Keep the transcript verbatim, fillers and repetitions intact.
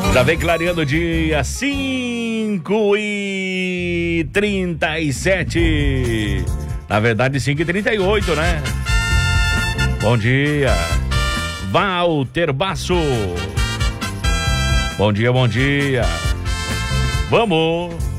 Já vem clareando o dia, cinco e trinta e sete. Na verdade, cinco e trinta e oito, né? Bom dia, Walter Basso. Bom dia, bom dia. Vamos!